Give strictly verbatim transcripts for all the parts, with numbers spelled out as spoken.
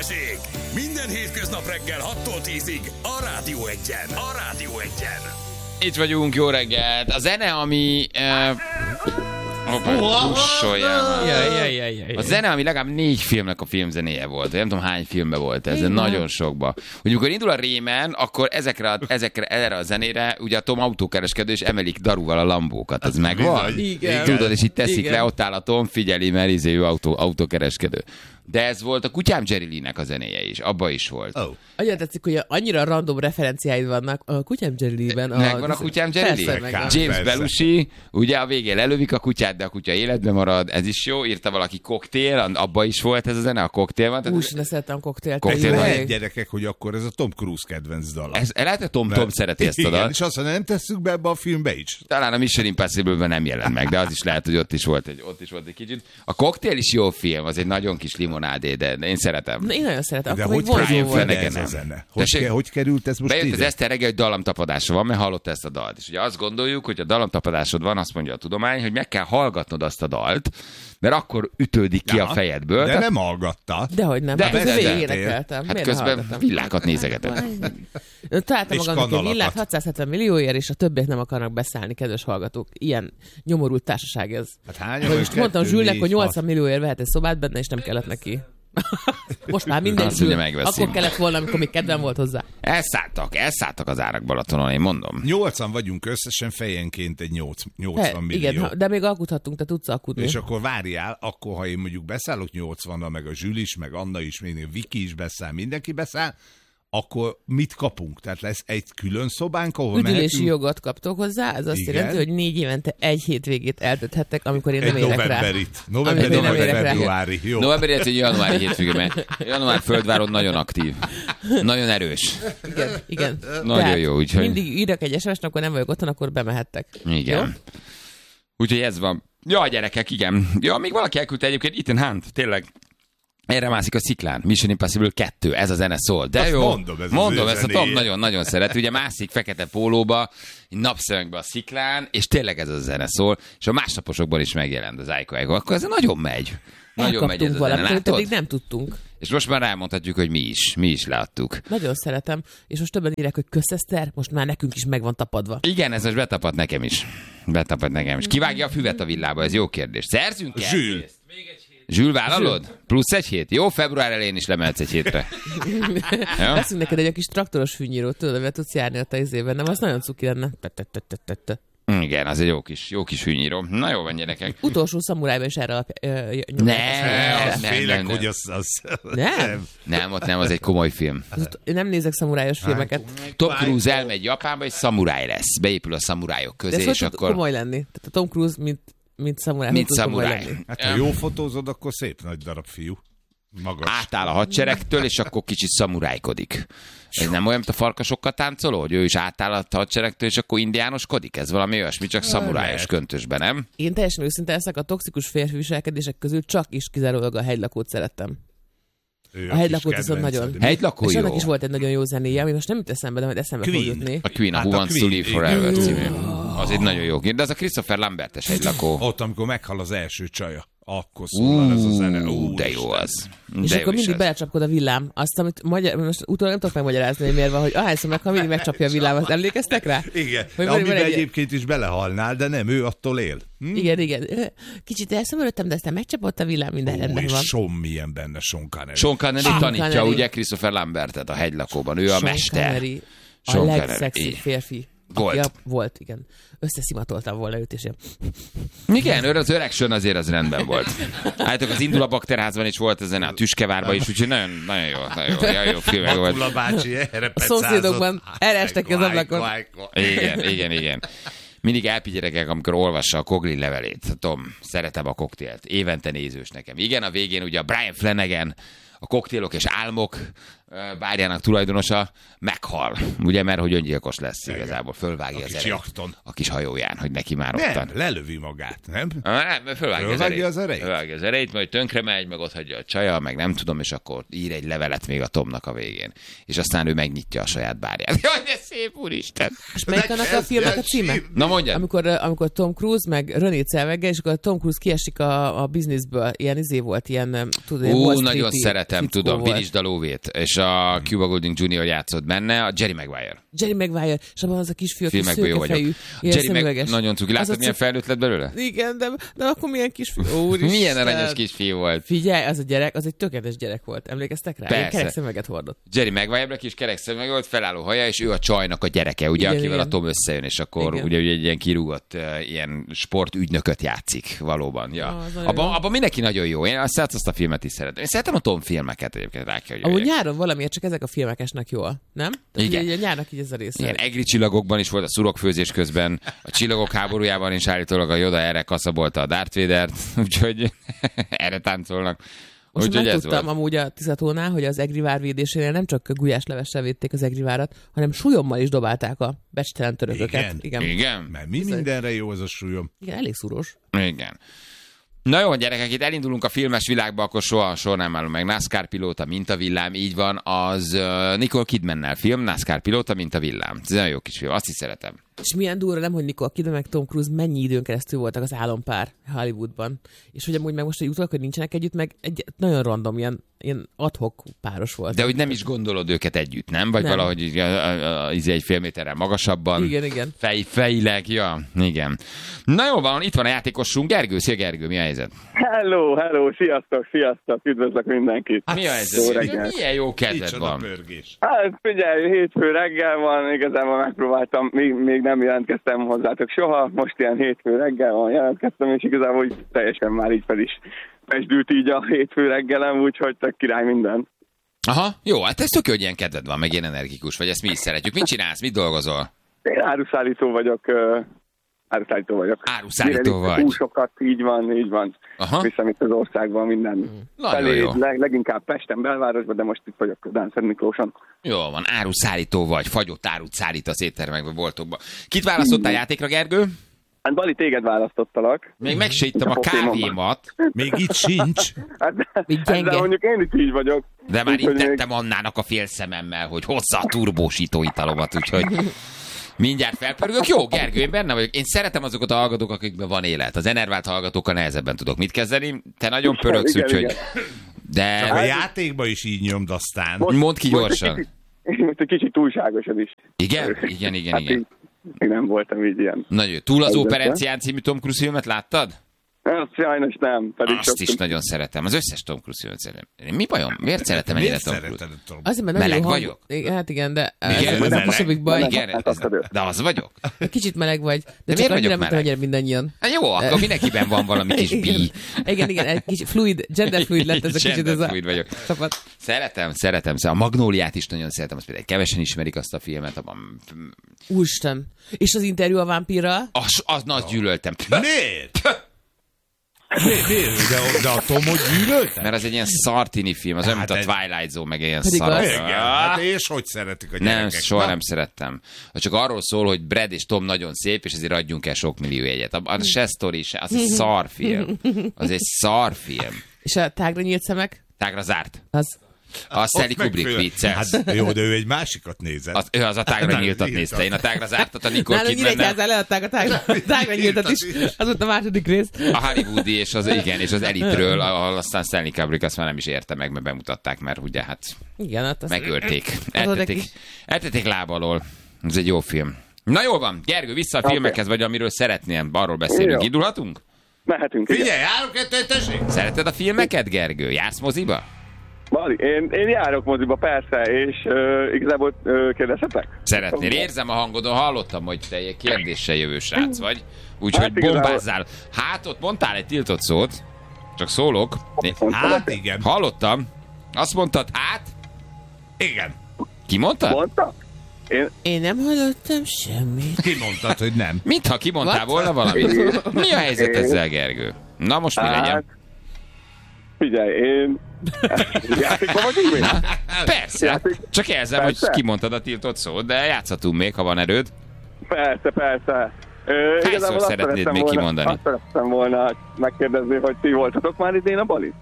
Hírstesség! Minden hétköznap reggel hattól tízig a Rádió Egyen. A Rádió Egyen. Itt vagyunk, jó reggelt. A zene, ami... Uh... Hussoljál már. A zene, ami legalább négy filmnek a filmzenéje volt. Nem tudom, hány filmben volt ez, de nagyon sokba. Ugye, amikor indul a Rémen, akkor ezekre, a, ezekre erre a zenére ugye a Tom autókereskedő és emelik darúval a lambókat. Az megvan? Igen. Tudod, és itt teszik Igen. le, ott áll a Tom, figyeli, mert izé ő autó, autókereskedő. De ez volt a Kutyám Jerry Lee-nek a zenéje is. Abba is volt. Oh. Annyira tetszik, hogy annyira random referenciáid vannak a Kutyám Jerry Lee-ben. Megvan a Kutyám Jerry Lee? Persze, James Belushi, ugye a végén lelövik a kutyát, de a kutya életben marad, ez is jó. Írta valaki Koktél, abba is volt ez a zene, a Koktél van. Hús, ne szeretem koktélt. Koktél van. Lehet, gyerekek, hogy akkor ez a Tom Cruise kedvenc dala. Ez, lehet, hogy Tom, Tom szereti ezt a Igen, dalt. és azt mondja, nem tesszük be ebbe a filmbe is. Talán a Mission Impossible-ben nem jelent meg, de az is lehet, hogy ott is volt egy, ott is volt egy kicsit. A Koktél is jó film, az egy nagyon kis limonádé, de én szeretem. Na, én nagyon szeretem. De Akkor hogy még vonzó került volt. ez a zene? Hogy, ke, hogy került ez most Bejött ide? az Eszter reggel, hogy dallamtapadása van, mert hallotta ezt a dalt. És ugye azt gondoljuk, hogy a dallamtapadásod van, azt mondja a tudomány, hogy meg kell hallgatnod azt a dalt, mert akkor ütődik ki Ja, a fejedből. De Tehát, nem hallgatta. Dehogy nem. De Hát közben beszéltél. végig énekeltem. hát Miért közben hallgattam? villákat nézegetett. Találtam És magamnak egy kanalakat. villát hatszázhetven millióért, és a többiek nem akarnak beszállni, kedves hallgatók. Ilyen nyomorult társaság ez. Hát hány? Hogy most mondtam Zsülnek, hogy nyolcvan millióért vehet egy szobát benne, és nem kellett neki. Most már minden Azt mondja, Zsül. megveszi. Akkor kellett volna, amikor még kedvem volt hozzá. Elszálltak, elszálltak az árak Balatonon, én mondom. nyolcan vagyunk összesen, fejenként egy nyolc, He, nyolcvan millió. igen, de még alkuthattunk, te tudsz alkudni. És akkor várjál, akkor ha én mondjuk beszállok nyolcvannal, meg a Zsül is, meg Anna is, még a Viki is beszáll, mindenki beszáll, akkor mit kapunk? Tehát lesz egy külön szobánk, ahol Üdülési mehetünk? jogot kaptok hozzá, ez azt Igen. jelenti, hogy négy évente egy hétvégét eltölthettek, amikor én nem Egy érek rá. novemberit. November, Amikor én nem november, érek rá. februári. Jó. November, illetve januári hétvége, mert január földváron nagyon aktív. Nagyon erős. Igen, igen. Nagyon Tehát jó, úgyhogy... mindig írok egy es em es-t, akkor nem vagyok otthon, akkor bemehettek. Igen. Jó? Úgyhogy ez van. Ja, gyerekek, igen. Ja, még valaki elküldte egyébként Ethan Hunt, tényleg. Erre mászik a sziklán. Mission Impossible kettő, ez a zene szól. De Azt jó, mondom, ez az mondom ő ezt a Tom zenéje. nagyon-nagyon szeret. Ugye mászik fekete pólóba, napszemekbe a sziklán, és tényleg ez a zene szól, és a másnaposokban is megjelent az Aiko Aiko. Akkor ez nagyon megy. Nagyon megy ez Elkaptunk a zene, valamit, amit látod? eddig nem tudtunk. És most már rámondhatjuk, hogy mi is. Mi is leadtuk. Nagyon szeretem, és most többen írják, hogy köszeszter, most már nekünk is meg van tapadva. Igen, ez most betapad nekem is. Betapad nekem is. Kivágja a füvet a villába? Ez jó kérdés. Szerzünk el? Zsül. Zsül, vállalod? Plusz egy hét? Jó, február elején is lemehetsz egy hétre. Ja? Veszünk neked egy kis traktoros fűnyírót, tudod, amivel tudsz járni a izében, nem? Az nagyon cuki lenne. Igen, az egy jó kis, jó kis hűnyíró. Na jó van, gyerekek. Utolsó szamurájban is erre alapja. Ne, Az nem, félek, nem, nem. hogy az... az Nem? Nem, ott nem, az egy komoly film. Én nem nézek szamurájos filmeket. Tom Cruise elmegy Japánba, és szamuráj lesz. Beépül a szamurájok De közé, ez hogy és tud akkor... komoly lenni? Tehát a Tom Cruise, mint, mint szamuráj. Mint hogy tud komoly szamuráj. lenni? Hát ha jó fotózod, akkor szép nagy darab fiú. Magas. Átáll a hadseregtől, és akkor kicsit szamurájkodik. Ez nem olyan, mint a farkasokkal táncoló, hogy ő is átáll a hadseregtől, és akkor indiánoskodik? Ez valami olyasmi, csak szamurájos köntösben, nem? Én teljesen őszinte leszek, a toxikus férfi viselkedések közül csak is kizárólag a hegylakót szerettem. Ő A hegylakót kis viszont kedvenced. nagyon. Hegylakó És jó. annak is volt egy nagyon jó zenéje, ami most nem jut eszembe, de majd eszembe fog Queen. jutni. A Queen, a Hát Who a Wants to Queen, Live igen. Forever című. Az egy nagyon jó. De az a Christopher Lambertes hegylakó. Ott, amikor meghal az első csaja, akkor szólal ez a zene. Ú, de Isten. jó az. És De jó akkor is mindig az. belecsapkod a villám. Azt, amit magyar, most utólag nem tudok megmagyarázni, hogy miért van, hogy ahányszor meghal, mindig megcsapja a villámat. Emlékeztek rá? Igen, Hogy van- amiben van egy- egyébként is belehalnál, de nem, ő attól él. Hm? Igen, igen. Kicsit elszomorodtam, de aztán megcsapott a villám, minden Ó, rendben és van. Sean milyen benne, Sean Connery. Sean Connery Sean tanítja Connery. ugye Christopher Lambertet a hegylakóban. Ő a Sean mester. Connery, a Sean Connery. legszexibb Így. férfi. Volt. Ja, volt, igen. Összeszimatoltam volna őt, és én... Igen, ő az öreg sön azért az rendben volt. Állítok, az Indul a Bakterházban is volt ezen, a Tüskevárban is, úgyhogy nagyon, nagyon jó, nagyon jó, nagyon jó filmek volt. Matula bácsi erre A szomszédokban erestek ki az ablakon. Igen, igen, igen. Mindig elpigyerekek, amikor olvassa a Coglin levelét. Tom, szeretem a koktélt. Évente nézős nekem. Igen, a végén ugye a Brian Flanagan, a koktélok és álmok, bárjának tulajdonosa meghal, ugye, mert hogy öngyilkos lesz igazából, fölvágja a az kis erejét. jakton. A kis hajóján, hogy neki már Nem, ottan. lelövi magát, nem? Nem, fölvágja az Fölvágja erejét. az erejét? Fölvágja az erejét, majd tönkre megy, meg ott hagyja a csaja, meg nem tudom, és akkor ír egy levelet még a Tomnak a végén. És aztán ő megnyitja a saját bárját. Jaj, de szép, úristen! És melyik annak a filmnek a címe? Na mondjad! Amikor, amikor Tom Cruise meg René Zellweger, és akkor Tom Cruise kiesik a, a bizniszből. Ilyen izé volt, ilyen, tudod, ilyen Ú, Wall nagyon Street-i szeretem, fickó tudom, volt. Vinisd a lóvét, és a Cuba Gooding junior játszott benne, a Jerry Maguire. Jerry Maguire, és abban az a kisfiú, aki Filmekből jó vagyok. szőkefejű, Jerry meg szemüveges. nagyon cuki. Láttad, Az a milyen cik- felnőtt lett belőle? Igen, de, de akkor milyen kisfiú. Úristen. Milyen aranyos kisfiú volt. Figyelj, az a gyerek, az egy tökéletes gyerek volt. Emlékeztek rá? Persze. Ilyen kerek szemüveget hordott. Jerry Maguire kis kerek szemüveg volt, felálló haja, és ő a csajnak a gyereke, ugye, Igen, akivel igen. a Tom összejön, és akkor Igen. ugye, ugye egy ilyen kirúgott uh, ilyen sportügynököt játszik valóban. Ja. Ah, az nagyon abban, jó. abban mindenki nagyon jó. Én azt, azt a filmet is szeretem. Én szeretem a Tom filmeket egyébként, rá kell, hogy Amúgy jöjjek. nyáron valamiért csak ezek a filmek esnek jól, nem? Tehát Igen. Ugye, ugye nyárnak így ez a része. Ilyen egri csillagokban is volt a szurokfőzés közben, a csillagok háborújában is állítólag a Yoda erre kaszabolta a Darth Vadert, úgyhogy erre táncolnak. Most Úgyhogy ez megtudtam volt. amúgy a Tiszatónál, hogy az egrivár védésénél nem csak gulyáslevessel védték az egrivárat, hanem súlyommal is dobálták a becstelen törököket. Igen? Igen. Igen? Mert mi mindenre jó az a súlyom? Igen, elég szúrós. Igen. Na jó, gyerekek, itt elindulunk a filmes világba, akkor soha sor nem állunk meg. NASCAR pilóta, mint a villám, így van, az uh, Nicole Kidmannel film, NASCAR pilóta, mint a villám. Ez nagyon jó kis film, azt is szeretem. És milyen durva, nem, hogy Nicole Kidman meg Tom Cruise mennyi időn keresztül voltak az álompár Hollywoodban. És hogy amúgy meg most, hogy utalak, hogy nincsenek együtt, meg egy nagyon random, ilyen, ilyen ad-hoc páros volt. De hogy nem is gondolod őket együtt, nem? Vagy Nem. valahogy így, a, a, a, egy fél méterrel magasabban. Igen, igen. Fej, fejleg, ja, igen. Na jó van, itt van a játékosunk, Gergő. Szia Gergő, mi a helyzet? Hello, hello, sziasztok, sziasztok, üdvözlök mindenkit. Mi a Jó helyzet? reggelt. Milyen jó kedved Micsoda van. pörgés. Hát figyelj, hétfő reggel van, igazából megpróbáltam, még, még nem jelentkeztem hozzátok soha, most ilyen hétfő reggel van, jelentkeztem, és igazából úgy teljesen már így fel is pesdült így a hétfő reggelem, úgyhogy tök király minden. Aha, jó, hát ez tök jó, hogy ilyen kedved van, meg ilyen energikus vagy, ezt mi is szeretjük. Mit csinálsz, mit dolgozol? Én áruszállító vagyok, uh, áruszállító vagyok. Áruszállító Virelik vagy. húsokat, így van, így van. Aha. Viszem itt az országban minden. Nagyon Felé, jó. leg, leginkább Pesten, belvárosban, de most itt vagyok Dánszent Miklóson. Jó van, áruszállító vagy, fagyott árut szállítasz éttermekbe, boltokba. Kit választottál játékra, Gergő? Hát Bali, téged választottalak. Még meg se ittam a kávémat, Még itt sincs. Hát, Még hát de gyenge. mondjuk én is így vagyok. de már Úgyhogy még- intettem Annának a fél szememmel, hogy hozza a turbósító italomat, úgyhogy mindjárt felpörgök. Jó, Gergő, én benne vagyok. Én szeretem azokat a hallgatók, akikben van élet. Az enervált hallgatókkal nehezebben tudok mit kezdeni. Te nagyon pörögsz, Igen, úgyhogy... igen. De A játékban is így nyomd aztán. mondd ki Most gyorsan. egy kicsit, most egy kicsit túlságos ez is. Igen? Igen, igen, Hát igen. így, én nem voltam így ilyen. Nagyon jó. Túl az Helyzetben. Operencián című Tom Cruise filmet láttad? Hát, sajnos nem. Pedig Azt is szoktunk- nagyon szeretem. Az összes Tom Cruise filmet szeretem. Mi bajom? Miért szeretem ennyire Miért Tom Cruise? szereted a Tom? Azért, mert nagyon Meleg jó hang- vagyok? Igen, hát igen, de Igen, ez a meleg. kisebbik baj. Meleg. Igen, Hát ez, azt adod. de az vagyok. Kicsit meleg vagy, de miért csak vagyok annyira, mint meleg? hogy mindannyian. Hát jó, akkor mindenkiben van valami kis Igen. bí. Igen, igen, egy kicsit fluid, gender fluid lett ez a kicsit ez a Genderfluid vagyok. csapat. Szeretem, szeretem. A Magnóliát is nagyon szeretem. Azt például kevesen ismerik azt a filmet. Abban... Úristen. És az interjú a vámpírral? Az, az, na, azt gyűlöltem. Miért? Miért? Miért? De, de a Tomot gyűlölted? Mert az egy ilyen szartini film, az olyan, mint a Hát ez- Twilight Zone, meg ilyen Pedig szar. az. Igen, hát és hogy szeretik a Nem, gyerekek? soha Na, nem szerettem. Csak arról szól, hogy Brad és Tom nagyon szép, és ezért adjunk el sok millió jegyet. Az se sztori, se, az egy szarfilm. Az egy szarfilm. És a tágra nyílt szemek? Tágra zárt. Az. A Stanley ott Kubrick megfél- vicces. Hát jó, de ő egy másikat nézett. Az, ő az a tágra Nem, nyíltat nyíltat. nézte. Én a tágra zártat a Nicole Nálunk Kidmannel. nyíregyházán leadták a tágra, tágra nyíltat is. Az volt a második rész. A Hollywoodi és az, igen, és az Elitről, ahol aztán Stanley Kubrick azt már nem is érte meg, mert bemutatták, mert ugye hát Igen, ott az... megölték. Az Eltették, neki- eltették láb alól. Ez egy jó film. Na jól van, Gergő, vissza a filmekhez, vagy amiről szeretnél, arról beszélünk. Jó. Indulhatunk? Mehetünk, igen. Figyelj, három, kettő, tessék! Szereted a filmeket, Gergő? Jársz moziba? Bali, én, én járok moziba, persze, és uh, igazából uh, kérdezhetek? Szeretnél. Érzem a hangodon, hallottam, hogy te egy kérdéssel jövő srác vagy. Úgyhogy Hát igazából- bombázzál. Hát ott mondtál egy tiltott szót. Csak szólok. Hát igen. Hallottam. Azt mondtad, hát? Igen. Ki mondta? Mondta? Én, Én nem hallottam semmit. Ki mondtad, hogy nem? Mintha kimondtál What? volna valamit. Mi a helyzet Én- ezzel, Gergő? Na most mi legyen? hát, figyelj, én Játékban vagyunk még? Persze, Játék- csak jelzem, Persze. hogy kimondtad a tiltott szót, de játszhatunk még, ha van erőd. Persze, persze. Ö, igazából azt szeretnéd szerettem még volna, kimondani? Azt szerettem volna megkérdezni, hogy ti voltatok már idén a Balin?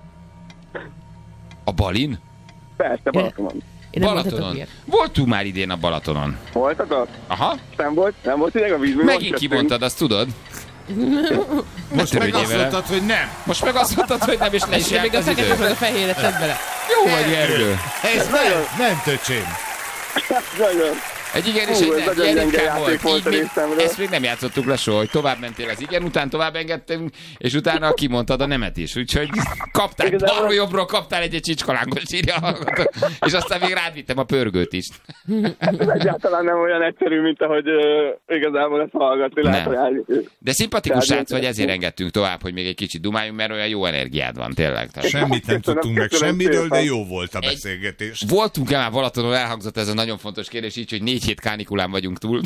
A Balin? Persze, Balatonon. Én nem Balatonon. voltatok ilyet. Voltunk már idén a Balatonon. Voltatok? Aha, Nem volt? Nem volt ideg a vízmű? megint kimondtad, azt tudod? Most meg törődjél azt vele. mondtad, hogy nem. Most meg azt mondtad, hogy nem, és le is De még járt a az fekete idő. meg a fehérre tedd bele. Jó vagy, Gergő. Ez nem, nem töcsém. Nagyon. Egy igen és Hú, egy ez nem. nagyon Ilyen gyenge ritkán játék volt. volt a Így még, részemről. ezt még nem játszottuk le soha, hogy tovább mentél az igen, után tovább engedtünk, és utána kimondtad a nemet is. Úgyhogy kaptál, Igazából- balról jobbról kaptál egy csicskolángot, írja a hallgató. És aztán még rád vittem a pörgőt is. Ez egyáltalán nem olyan egyszerű, mint ahogy uh, igazából ezt hallgatni lehet, Nem. hogy áll- De szimpatikus Tehát srác vagy, ezért engedtünk tovább, hogy még egy kicsit dumáljunk, mert olyan jó energiád van, tényleg. Tehát Semmit nem Köszönöm, tudtunk meg köszönöm semmiről, szépen. de jó volt a Egy- beszélgetés. voltunk-e már Balatonon, elhangzott ez a nagyon fontos kérdés, így, hogy négy hét kánikulán vagyunk túl.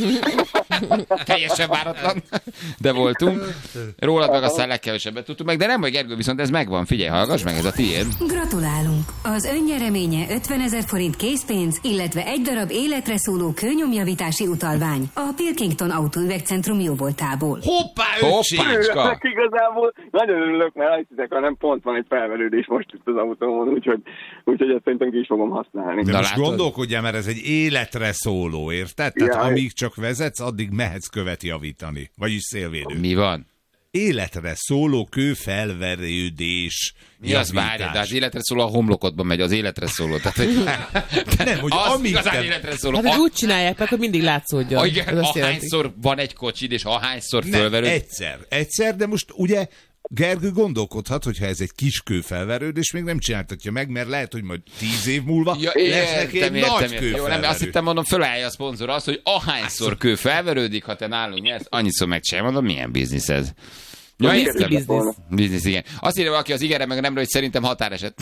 Teljesen váratlan, de voltunk. Rólad meg aztán legkevesebbet tudtuk meg, de nem vagy, Gergő, viszont ez megvan. Figyelj, hallgass meg, ez a tiéd. Gratulálunk! Az önnyereménye ötvenezer forint készpénz, illetve egy darab életre szóló kőnyomjavítási utalvány a Pilkington Autóüvegcentrum jóvoltából. Hoppá, öcsém! Hoppácska! Örülök igazából, nagyon örülök, mert hiszek, hanem pont van egy felverődés most itt az autómon, úgyhogy, úgyhogy ezt szerintem ki is fogom használni. De Na most látod? gondolkodjál, mert ez egy életre szóló, érted? Tehát Jaj. amíg csak vezetsz, addig mehetsz követ javítani. Vagyis szélvédő. Mi van? Életre szóló kőfelverődés. Mi az, várja, de az életre szóló a homlokodban megy, az életre szóló. Tehát, hogy Nem, hogy az amíg igazán te... életre szóló. Hát, hogy A- úgy csinálják meg, hogy mindig látszódjon. a- Ez igen, azt jelenti. ahányszor van egy kocsid, és ahányszor Nem, fölverőd. egyszer. Egyszer, de most ugye Gergő gondolkodhat, hogyha ez egy kis kőfelverődés, még nem csináltatja meg, mert lehet, hogy majd tíz év múlva Ja, lesz neki egy értem, értem, nagy értem. Jó, nem, kőfelverődés. azt hittem, mondom, fölállja a szponzor azt, hogy ahányszor kő felverődik, ha te nálunk nyersz, annyiszor megcsinálj. Mondom, milyen biznisz ez? Ja, Whisky értem. business. Biznisz, igen. Azt írja valaki az igenre, meg nemről, hogy szerintem határeset.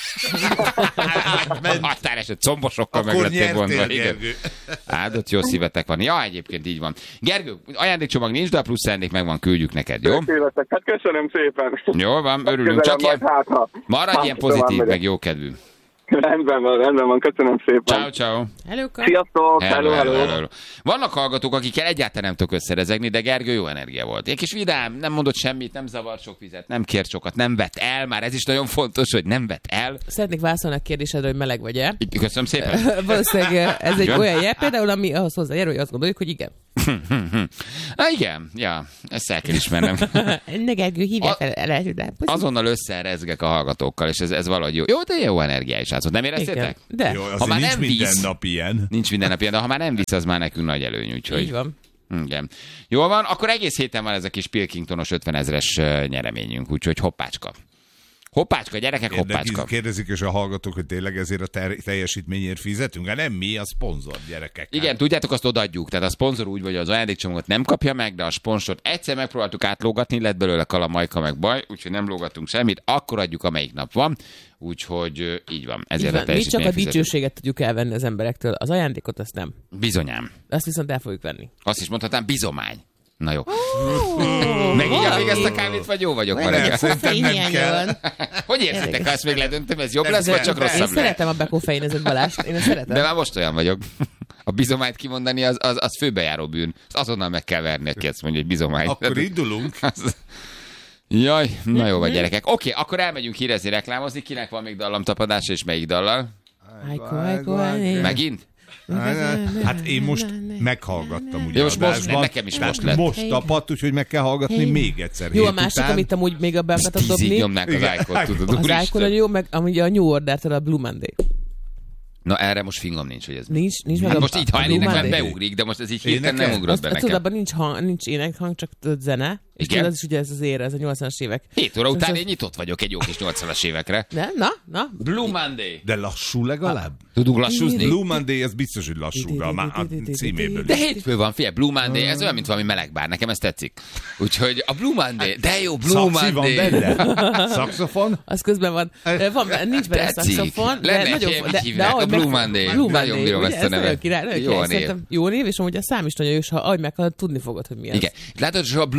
határeset, combosokkal meg Akkor lettek vonva. nyertél, Igen. Gergő. Áldott jó szívetek van. Ja, egyébként így van. Gergő, ajándékcsomag nincs, de a plusz ajándék megvan, küldjük neked, jó? Életek. Hát köszönöm szépen. Jó van, örülünk. Közelem Csak ilyen, majd, hát, ha- maradj hát, ilyen tovább pozitív, megyek. meg jókedvű. Rendben van, rendben van, köszönöm szépen. Ciao, ciao. Hello-ka. Sziasztok, Hello, hello, hello, hello. hello. Vannak hallgatók, akikkel egyáltalán nem tudok összerezegni, de Gergő jó energia volt. Egy kis vidám, nem mondott semmit, nem zavart sok vizet, nem kért sokat, nem vett el, már ez is nagyon fontos, hogy nem vett el. Szeretnék válaszolni a kérdésedre, hogy meleg vagy-e. Így, köszönöm szépen. Valószínűleg ez egy Igen? olyan jel, például, ami ahhoz hozzájár, hogy azt gondoljuk, hogy igen. Na igen, ja, ezt el kell ismernem. Ne Gergő, hívja A- fel, el el- Azonnal összerezgek a hallgatókkal, és ez, ez valahogy jó. Jó, de jó energiás látszod. Nem éreztétek? De, Jó, Ha azért már nincs nem minden víz. nap ilyen. Nincs minden nap ilyen, de ha már nem visz, az már nekünk nagy előny, úgyhogy... így van. Igen. Jól van, akkor egész héten van ez a kis Pilkingtonos ötvenezres nyereményünk, úgyhogy hoppácska. Hoppácska, gyerekek, hoppácska. Érdekes, kérdezik és a hallgatók, hogy tényleg ezért a ter- teljesítményért fizetünk? Hát nem mi, a szponzor, gyerekek. Igen, tudjátok, azt odaadjuk. Tehát a szponzor úgy, hogy az ajándékcsomagot nem kapja meg, de a sponsort egyszer megpróbáltuk átlógatni, lett belőle kalamajka meg baj, úgyhogy nem lógatunk semmit, akkor adjuk, amelyik nap van. Úgyhogy ö, így van. Így Ezért van. a Mi csak a teljesítményt fizetünk. dicsőséget tudjuk elvenni az emberektől. Az ajándékot azt nem. Bizonyám. Azt viszont el fogjuk venni. Azt is mondhatnám, bizomány. Na jó. Megígyam még ezt a kávét, vagy jó vagyok ma Nem, reggel? szerintem nem kell. Hogy érzitek, ha ezt még ledöntöm, ez jobb Nem lesz, vagy kell. csak Én rosszabb lesz? szeretem a bekofeinezett Balást. Én ezt szeretem. De már most olyan vagyok. A bizományt kimondani, az, az, az főbejáró bűn. Az azonnal meg kell verni, aki ezt mondja, hogy bizomány. Akkor indulunk. Az... Jaj, na jó vagy gyerekek. Oké, akkor elmegyünk hírezni, reklámozni. Kinek van még dallamtapadása, és melyik dallal? Ájko, ájko, ájko. Megint? Hát én most meghallgattam ugye Jó, most, most adásban. nekem is Tehát most lett. most tapadt, úgyhogy meg kell hallgatni még egyszer. Jó, a hét másik, után. amit amúgy még abban akartam Tízig dobni. nyomnák az Igen. ájkot, tudod, Az úristen. Ájko nagyon jó, meg amúgy a New Order-től a Blue Monday. Na erre most fingom nincs, hogy ez mi. Nincs, nincs meg Hát a, most így, ha a Blue eléneklem, Monday. beugrik, de most ez így hirtelen Énekel? nem ugrott Azt, be azt tudod, nekem. abban nincs, hang, nincs énekhang, csak tudod, zene. És Igen. tudod, az is ugye ez az ér, ez a nyolcvanas évek. Hét óra És után az- én nyitott vagyok egy jó kis nyolcvanas évekre. Ne? Na, na. Blue Monday. De lassú legalább? Tudunk lassúzni? Blue Monday, ez biztos, hogy lassú, de a, má- a címéből De is. hétfő van, figyelj, Blue Monday, ez olyan, mint valami melegbár, nekem ez tetszik. Úgyhogy a Blue Monday, de jó, Blue Szaxi van Monday. benne? Szaxofon? Az közben van. van nincs benne Tetszik. szaxofon, de Lenne nagyon... egy de, hívják, ahogy a Blue meg- Monday. Blue Nagyon Monday, bírom ugye? ezt a Ez nevet. nagyon király, nagyon Jó király. a név. Szerintem jó név, és amúgy a szám is nagyon jó, és ha ahogy meghallod, tudni fogod, hogy mi ez. Igen. Látod, hogy a Blue, ugye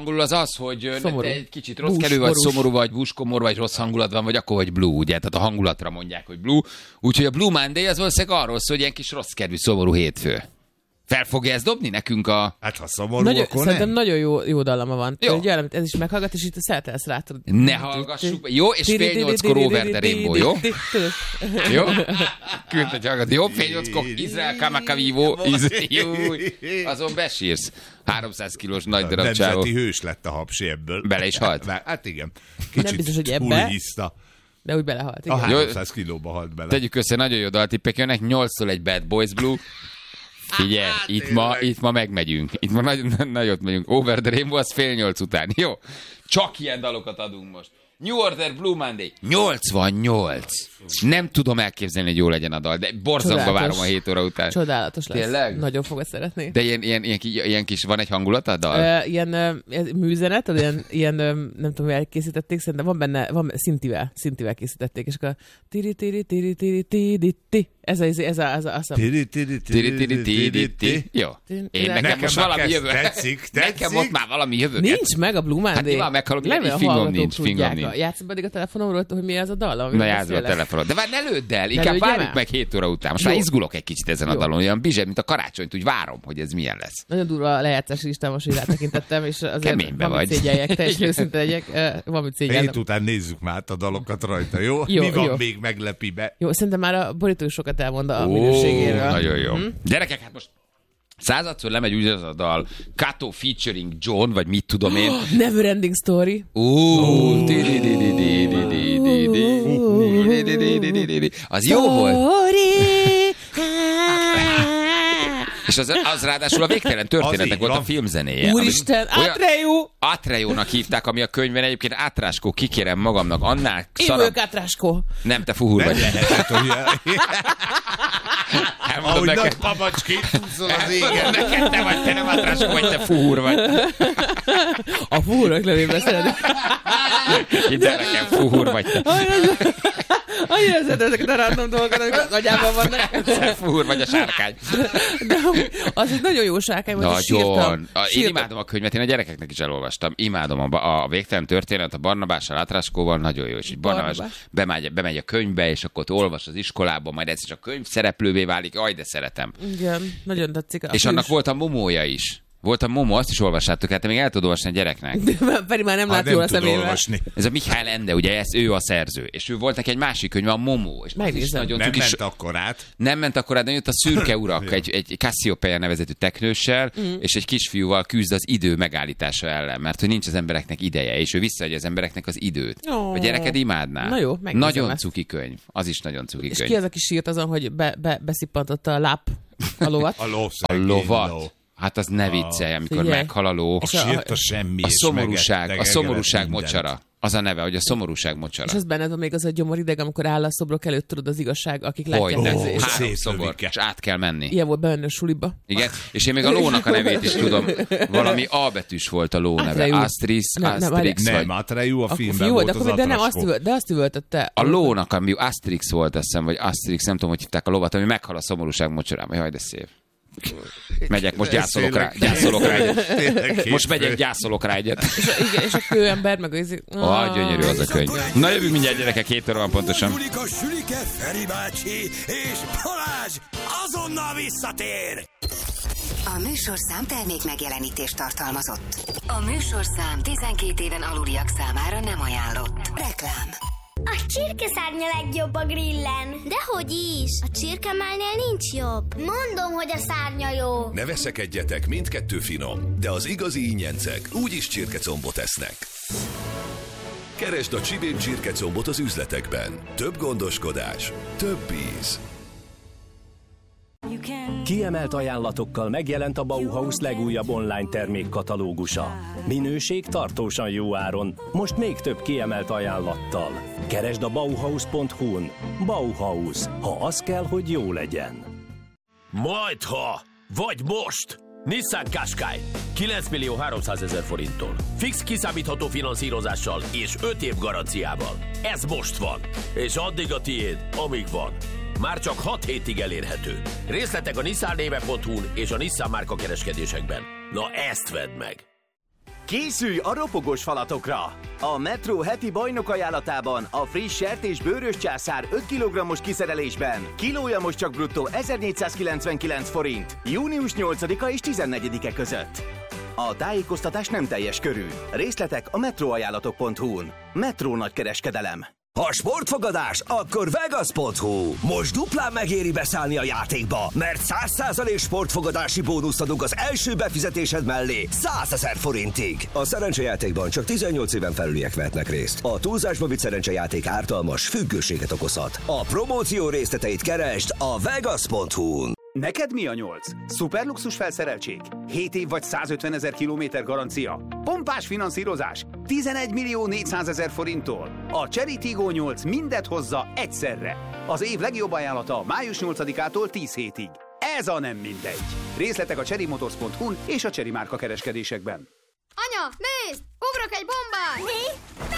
angolul az az, hogy szomorú. egy kicsit rossz Bús, kedvű, vagy borús. szomorú, vagy búskomor, vagy rossz hangulat van, vagy akkor, hogy blue, ugye? Tehát a hangulatra mondják, hogy blue. Úgyhogy a Blue Monday az valószínűleg arról szól, hogy ilyen kis rossz kedvű, szomorú hétfő. Fel fogja ezt dobni nekünk a... Hát ha szomorú, Nagyon, akkor szerintem nem. nagyon jó, jó dallama van. Jó. Ugye, amit ez is meghallgat, és itt szeretelsz rá. Tudod. Ne hallgassuk. Jó, és fél nyolckor Over the Rainbow, jó? Jó? Küld, hogy hallgat. Jó, fél nyolckor Izrael Kamakavivo. Azon besírsz. háromszáz kilós nagy darab csávó. Nemzeti hős lett a Hapsi ebből. Bele is halt? Hát igen. Kicsit Nem biztos, hogy ebbe. túlhiszta. De úgy belehalt. A Igen. háromszáz kilóba halt bele. Tegyük össze, nagyon jó daltippek jönnek. nyolctól egy Bad Boys Blue. Figyelj, itt ma, itt ma megmegyünk. Itt ma nagy, nagyot megyünk. Over the Rainbow, az fél nyolc után. Jó? Csak ilyen dalokat adunk most. New Order, Blue Monday. nyolcvannyolc. Nem tudom elképzelni, hogy jó legyen a dal, de borzongva Csodálatos. várom a hét óra után. Csodálatos lesz. Tényleg? Nagyon fogod szeretni. De ilyen, ilyen, ilyen, ilyen kis, van egy hangulat a dal? Uh, ilyen uh, műzenet, az ilyen, ilyen uh, nem tudom, hogy készítették, szerintem van benne, van szintivel, szintivel készítették, és akkor a tiri tiri tiri tiri tiri ti. Ez a, ez a, ez a, ez a, ez a Tiri, tiri, Tiri, tiri, tiri, tiri. Jó. Én nekem Nekem most már valami kezd- jövő. tetszik, Nekem tetszik. ott már valami jövő. Nincs meg a Blue Monday. Hát nyilván meghalok, Nem, így a fingom hallgatók nincs, fingom tudják. nincs. Játszom pedig a telefonomról, hogy mi ez a dal, amiről Na játszol a beszélek. telefonod. De már ne lődd el, Ne inkább lődjem várjuk el? meg hét óra után. Most Jó. már izgulok egy kicsit ezen a Jó. dalon, olyan bizseb, mint a karácsonyt, úgy várom, hogy ez milyen lesz. Nagyon durva a lejátszási listán most, hogy rátekintettem, és azért Keménybe valamit vagy. szégyeljek, teljesen őszinte legyek, eh, valamit szégyellem. Hét után nézzük már át a dalokat rajta, jó? Jó, Mi van jó. még meglepibe? Jó, szerintem már a borító is sokat elmond a Ó, minőségéről. nagyon jó. Hm? Gyerekek, hát most századszor lemegy úgy az a dal, Kato featuring John, vagy mit tudom én. Never Ending Story. Ú, di- di- di- di- di- di- di- di- di- di- di- di- di- di- di- az jó volt. És az, az ráadásul a végtelen történetek így volt a van. filmzenéje. Úristen, Ami- olyan- Atreyu! Atrejónak hívták, ami a könyvben egyébként Átráskó, kikérem magamnak, annál Én szarabb. vagyok Átráskó. Nem, te fuhúr Nem vagy. lehetett, hogy Elmondom ahogy neked. nagy papacskét húzol az Elmondom égen. neked, te vagy, te nem Átráskó vagy, te fuhúr vagy. A fúrok levébe szeretik. Hidd el nekem, fuhúr vagy te. Annyira szeretem ezeket a random dolgokat, amik az agyában vannak. Te fuhúr vagy a sárkány. De amúgy az egy nagyon jó sárkány, most Nagyon. sírtam. A- Én Sírtam. imádom a könyvet, én a gyerekeknek is elolvastam. Imádom a, ba- a végtelen történet a Barnabással, Átráskóval, nagyon jó. És így Barnabás Barnabás. bemegy, bemegy a könyvbe, és akkor ott olvas az iskolában, majd egyszer csak könyv szereplővé válik. Aj, de szeretem. Igen, nagyon tetszik. A És hős. annak volt a momója is. Volt a momó, azt is olvassátok, hát te még el tudod olvasni a gyereknek. Pedig már nem Hát lát nem jól a tud szemével. olvasni. Ez a Mihály Ende, ugye ez, ő a szerző. És ő volt neki egy másik könyve, a Momó. És az is Megnézem. nagyon Nem cuki, ment akkor át. nem ment akkor, de jött a szürke urak, egy, egy Cassiopeia nevezetű teknőssel, mm. és egy kisfiúval küzd az idő megállítása ellen, mert hogy nincs az embereknek ideje, és ő visszaadja az embereknek az időt. Ó. A gyereked imádná. Na jó, megnézem Nagyon ezt. cuki könyv. Az is nagyon cuki És könyv. ki az, aki sírt azon, hogy be, be, beszippantotta a láp a lovat? A ló A szegény lovat. ló. Hát az ne viccelj, amikor Figyelj. meghal a ló. A És a- sírta semmi, A és szomorúság, a megett- szomorúság mindent. mocsara. Az a neve, hogy a szomorúság mocsara. És az benned van még az a gyomorideg, amikor áll a szobrok előtt, tudod, az igazság, akik Hogy látják nem, az Ó, és három szép szobor, lövike. és át kell menni. ilyen volt benne a suliba. Igen, és én még a lónak a nevét is tudom. Valami A betűs volt a ló neve. Atreyu. Astris, Nem, nem, Asterix, Nem, vagy... Atreyu a Akkor filmben jó, volt de, az akkor, de nem azt, Atraskó. üvöl, de azt üvöltötte. A lónak, ami Asterix volt, azt hiszem, vagy Asterix, nem tudom, hogy hívták a lovat, ami meghal a szomorúság mocsarában. Jaj, de szép. Megyek, most gyászolok rá, gyászolok rá egyet. Most megyek, gyászolok rá egyet. És a, igen, és a kőember, meg az... Ah, gyönyörű az a könyv. Na jövünk mindjárt, gyerekek, hét óra van pontosan. Bulik a Sülike, Feri bácsi és Balázs azonnal visszatér! A műsorszám termék megjelenítést tartalmazott. A műsorszám tizenkét éven aluliak számára nem ajánlott. Reklám. A csirkeszárnya legjobb a grillen. Dehogy is. A csirkemálnél nincs jobb. Mondom, hogy a szárnya jó. Ne veszekedjetek, mindkettő finom, de az igazi ingyencek úgyis csirkecombot esznek. Keresd a Csibén csirkecombot az üzletekben. Több gondoskodás, több íz. Kiemelt ajánlatokkal megjelent a Bauhaus legújabb online termékkatalógusa. Minőség tartósan jó áron, most még több kiemelt ajánlattal. Keresd a bauhaus pont hu-n. Bauhaus, ha az kell, hogy jó legyen. Majdha, vagy most! Nissan Qashqai kilenc millió háromszázezer forinttól. Fix kiszámítható finanszírozással és öt év garanciával. Ez most van, és addig a tiéd, amíg van. Már csak hat hétig elérhető. Részletek a nissan néve pont hu-n és a Nissan márka kereskedésekben. Na ezt vedd meg! Készülj a ropogós falatokra! A Metro heti bajnok ajánlatában a friss sertés bőrös császár öt kilogrammos kiszerelésben kilója most csak bruttó ezernégyszázkilencvenkilenc forint, június nyolcadika és tizennegyedike között. A tájékoztatás nem teljes körű. Részletek a metroajánlatok pont hu-n. Metro nagykereskedelem. Ha sportfogadás, akkor Vegas pont hu. Most duplán megéri beszállni a játékba, mert száz százalék sportfogadási bónuszt adunk az első befizetésed mellé százezer forintig. A szerencsejátékban csak tizennyolc éven felüliek vehetnek részt. A túlzásba vitt szerencsejáték ártalmas, függőséget okozhat. A promóció részleteit keresd a Vegas pont hu-n. Neked mi a nyolc? Szuperluxus felszereltség? hét év vagy százötvenezer kilométer garancia? Pompás finanszírozás? tizenegy millió négyszázezer forinttól? A Chery Tiggo nyolc mindet hozza egyszerre. Az év legjobb ajánlata május nyolcadikától tíz hétig. Ez a nem mindegy. Részletek a cherry motors pont hu-n és a Chery márka kereskedésekben. Anya, nézd! Ugrok egy bombát! Mi?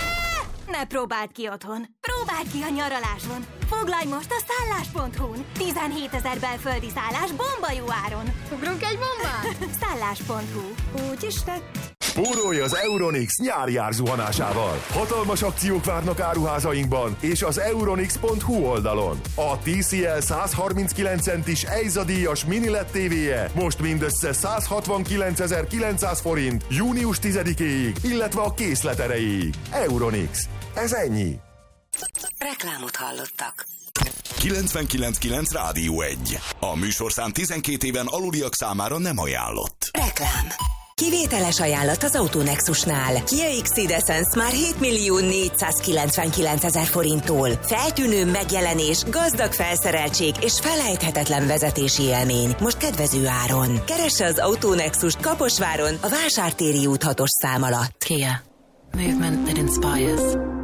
Ne! Ne próbáld ki otthon. Próbáld ki a nyaraláson. Foglalj most a szállás pont hu-n. tizenhétezer belföldi szállás bomba jó áron. Ugrunk egy bombát? szállás pont hu. Úgyis tett. Spórolj az Euronix nyári árzuhanásával. Hatalmas akciók várnak áruházainkban és az euronix pont hu oldalon. A té cé el száz harminckilenc centis Eiza díjas mini el é dé tévéje most mindössze százhatvankilencezer-kilencszáz forint június tizedikéig, illetve a készlet erejéig. Euronix. Ez ennyi. Reklámot hallottak. kilencvenkilenc kilenc Rádió egy. A műsorszám tizenkét éven aluliak számára nem ajánlott. Reklám. Kivételes ajánlat az Autonexusnál. Kia X-Ceed Essence már hét millió négyszázkilencvenkilencezer forinttól. Feltűnő megjelenés, gazdag felszereltség és felejthetetlen vezetési élmény. Most kedvező áron. Keresse az Autonexust Kaposváron a Vásártéri út hatos szám alatt. Kia. Movement that inspires.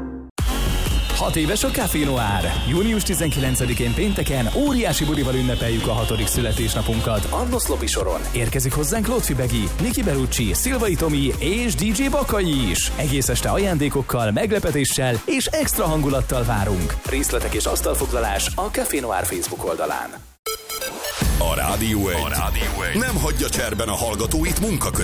Hat éves a Café Noir. június tizenkilencedikén pénteken óriási bulival ünnepeljük a hatodik születésnapunkat Annos Lobby soron. Érkezik hozzánk Lotfi Begi, Niki Berucci, Szilvai Tomi és dé dzsé Bakai is. Egész este ajándékokkal, meglepetéssel és extra hangulattal várunk. Részletek és asztalfoglalás a Café Noir Facebook oldalán. A Rádió egy, a Rádió egy nem hagyja cserben a hallgatóit munka